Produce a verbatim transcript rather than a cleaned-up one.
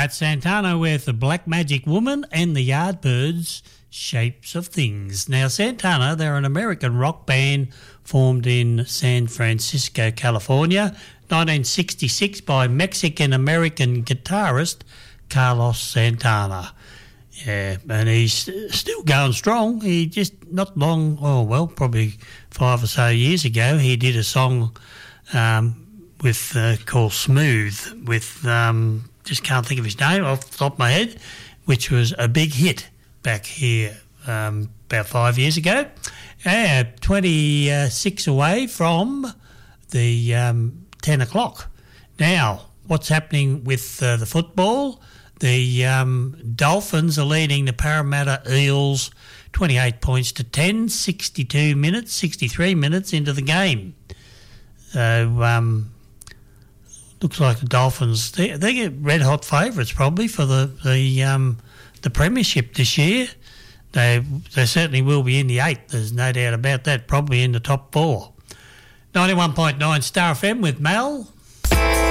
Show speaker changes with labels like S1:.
S1: Pat Santana with the Black Magic Woman and the Yardbirds, Shapes of Things. Now, Santana, they're an American rock band formed in San Francisco, California, nineteen sixty-six by Mexican-American guitarist Carlos Santana. Yeah, and he's still going strong. He just not long, oh, well, probably five or so years ago, he did a song um, with uh, called Smooth with, um, just can't think of his name off the top of my head, which was a big hit back here um, about five years ago. Uh, twenty-six away from the um, ten o'clock. Now, what's happening with uh, the football? The um, Dolphins are leading the Parramatta Eels twenty-eight points to ten, sixty-two minutes, sixty-three minutes into the game. So, um, looks like the Dolphins, they, they get red-hot favourites probably for the the, um, the premiership this year. They they certainly will be in the eight, there's no doubt about that, probably in the top four. ninety-one point nine Star F M with Mel.